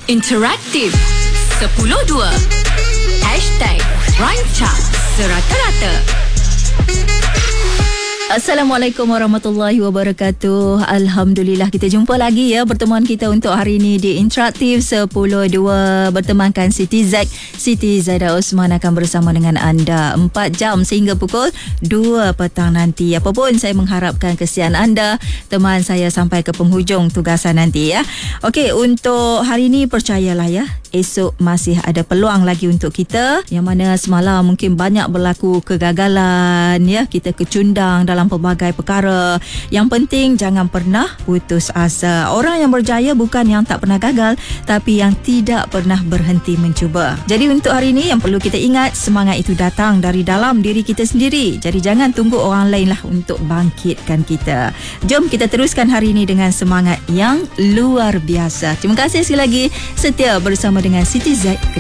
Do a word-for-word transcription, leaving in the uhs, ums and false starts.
Interaktif sepuluh dua. Hashtag Rancak Serata-Rata. Assalamualaikum warahmatullahi wabarakatuh. Alhamdulillah kita jumpa lagi ya, pertemuan kita untuk hari ini di Interaktif sepuluh dua bertemankan Siti Zack. Siti Zaidah Osman akan bersama dengan anda empat jam sehingga pukul dua petang nanti. Apapun saya mengharapkan kesian anda teman saya sampai ke penghujung tugasan nanti ya. Okey, untuk hari ini percayalah ya, esok masih ada peluang lagi untuk kita, yang mana semalam mungkin banyak berlaku kegagalan ya, kita kecundang dalam pelbagai perkara. Yang penting jangan pernah putus asa. Orang yang berjaya bukan yang tak pernah gagal, tapi yang tidak pernah berhenti mencuba. Jadi untuk hari ini yang perlu kita ingat, semangat itu datang dari dalam diri kita sendiri. Jadi jangan tunggu orang lain lah untuk bangkitkan kita. Jom kita teruskan hari ini dengan semangat yang luar biasa. Terima kasih sekali lagi setia bersama dengan Siti Zack.